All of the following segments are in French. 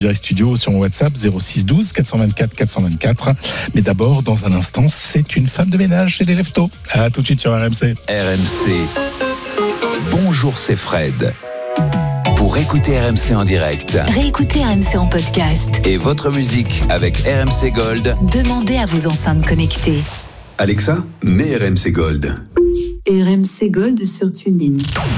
Direct studio sur mon WhatsApp 06 12 424 424. Mais d'abord, dans un instant, c'est une femme de ménage chez les Leftos. À tout de suite sur RMC. RMC. Bonjour, c'est Fred. Pour écouter RMC en direct. Réécoutez RMC en podcast. Et votre musique avec RMC Gold. Demandez à vos enceintes connectées. Alexa, mets RMC Gold. RMC Gold sur TuneIn.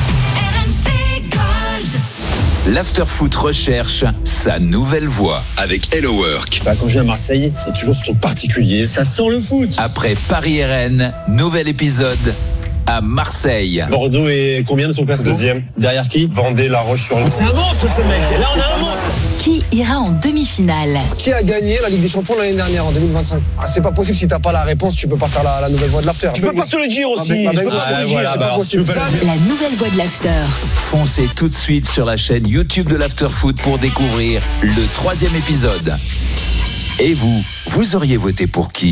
L'Afterfoot recherche sa nouvelle voix. Avec Hello Work. Quand je viens à Marseille, c'est toujours ce truc particulier. Ça sent le foot. Après Paris et Rennes, nouvel épisode à Marseille. Bordeaux est combien de son classement ? Deuxième. Derrière qui ? Vendée, La Roche-sur-Yon. C'est un monstre ce mec. Là on a un monstre. Qui ira en demi-finale ? Qui a gagné la Ligue des Champions l'année dernière en 2025 ? C'est pas possible, si t'as pas la réponse, tu peux pas faire la nouvelle voix de l'after. Je peux pas te le dire aussi. C'est pas possible. La nouvelle voix de l'after. Foncez tout de suite sur la chaîne YouTube de l'Afterfoot pour découvrir le 3e épisode. Et vous auriez voté pour qui ?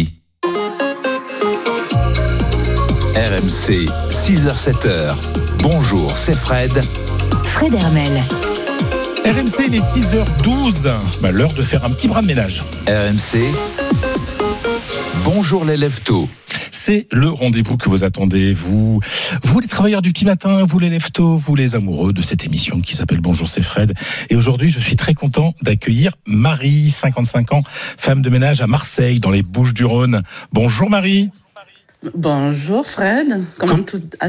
RMC, 6h-7h. Bonjour, c'est Fred. Fred Hermel. RMC, il est 6h12. L'heure de faire un petit bras de ménage. RMC. Bonjour les Leftos. C'est le rendez-vous que vous attendez, vous les travailleurs du petit matin, vous les Leftos, vous les amoureux de cette émission qui s'appelle Bonjour, c'est Fred. Et aujourd'hui, je suis très content d'accueillir Marie, 55 ans, femme de ménage à Marseille, dans les Bouches-du-Rhône. Bonjour Marie. Bonjour Fred, comment allez-vous ?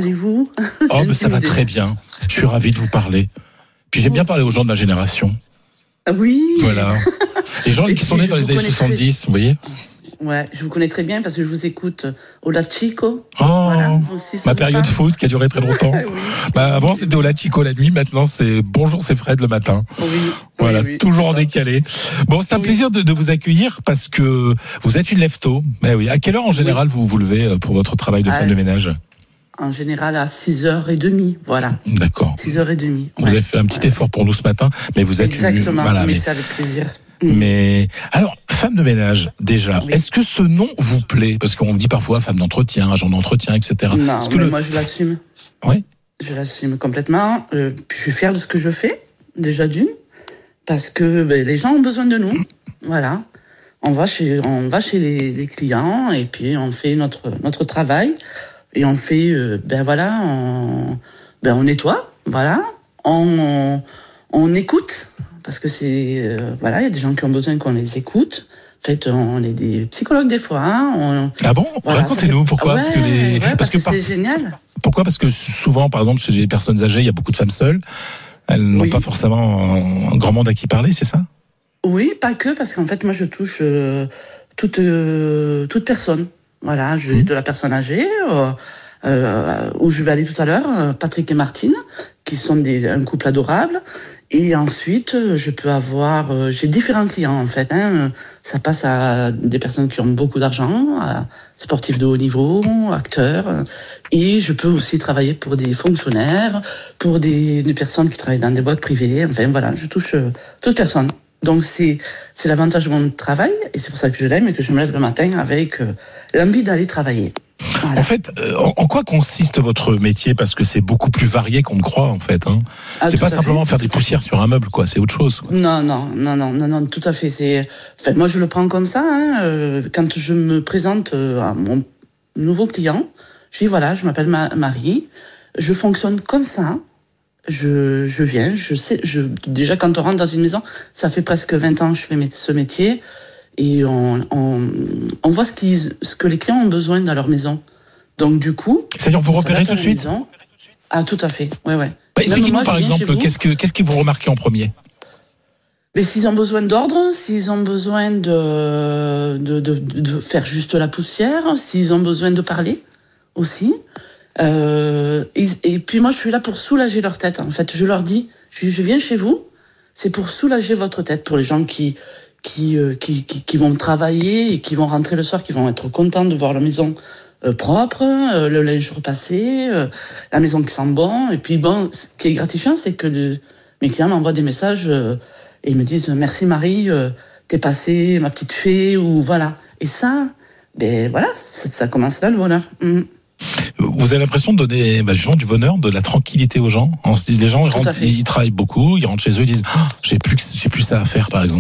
Ça va très bien, je suis ravi de vous parler. Puis j'aime bien parler aux gens de ma génération. Oui. Voilà. Les gens qui sont nés dans les années 70, vous voyez ? Ouais, je vous connais très bien parce que je vous écoute au La Chico. Oh, voilà, aussi, ma période foot qui a duré très longtemps. Oui. Avant c'était au La Chico la nuit, maintenant c'est Bonjour c'est Fred le matin. Oui. Voilà, oui, toujours en décalé. Bon, c'est un plaisir de vous accueillir parce que vous êtes une Lefto. Mais oui, à quelle heure en général vous vous levez pour votre travail de femme de ménage ? En général à 6h30, voilà. D'accord. 6h30. Vous avez fait un petit effort pour nous ce matin, mais vous êtes exactement, mais c'est avec plaisir. Mais alors, femme de ménage, déjà, est-ce que ce nom vous plaît ? Parce qu'on me dit parfois femme d'entretien, agent d'entretien, etc. Non, moi je l'assume. Oui. Je l'assume complètement. Puis je suis fière de ce que je fais, déjà d'une, parce que les gens ont besoin de nous. Voilà. On va chez les clients et puis on fait notre travail et on fait, on nettoie, voilà. On écoute. Parce que il y a des gens qui ont besoin qu'on les écoute. En fait, on est des psychologues des fois. Ah bon ? Voilà, racontez-nous pourquoi. Parce que c'est génial. Pourquoi ? Parce que souvent, par exemple, chez les personnes âgées, il y a beaucoup de femmes seules. Elles n'ont pas forcément un grand monde à qui parler, c'est ça ? Oui, pas que, parce qu'en fait, moi, je touche toute personne. Voilà, de la personne âgée, où je vais aller tout à l'heure, Patrick et Martine, qui sont un couple adorable. Et ensuite, je peux avoir... j'ai différents clients, en fait. Ça passe à des personnes qui ont beaucoup d'argent, à sportifs de haut niveau, acteurs. Et je peux aussi travailler pour des fonctionnaires, pour des personnes qui travaillent dans des boîtes privées. Enfin, voilà, je touche toute personne. Donc, c'est l'avantage de mon travail. Et c'est pour ça que je l'aime et que je me lève le matin avec l'envie d'aller travailler. Voilà. En fait, en quoi consiste votre métier ? Parce que c'est beaucoup plus varié qu'on ne croit, en fait. C'est pas simplement faire des poussières sur un meuble, quoi. C'est autre chose. Quoi. Non, tout à fait. Moi, je le prends comme ça. Quand je me présente à mon nouveau client, je dis voilà, je m'appelle Marie, je fonctionne comme ça. Je viens, je sais. Déjà, quand on rentre dans une maison, ça fait presque 20 ans que je fais ce métier. Et on voit ce que les clients ont besoin dans leur maison. Donc du coup... C'est-à-dire vous repérez tout de suite ? Ah, tout à fait, ouais. Expliquez-nous par exemple, qu'est-ce que vous remarquez en premier ? Mais s'ils ont besoin d'ordre, s'ils ont besoin de faire juste la poussière, s'ils ont besoin de parler aussi. Et puis moi, je suis là pour soulager leur tête. En fait, je leur dis, je viens chez vous, c'est pour soulager votre tête, pour les gens qui vont travailler et qui vont rentrer le soir, qui vont être contents de voir la maison propre, le linge repassé, la maison qui sent bon. Et puis bon, ce qui est gratifiant, c'est que mes clients m'envoient des messages et ils me disent merci Marie, t'es passée ma petite fée, ou voilà. Et ça, ça commence là le bonheur. Vous avez l'impression de donner justement du bonheur, de la tranquillité aux gens. On se dit, les gens ils travaillent beaucoup, ils rentrent chez eux, ils disent j'ai plus ça à faire par exemple.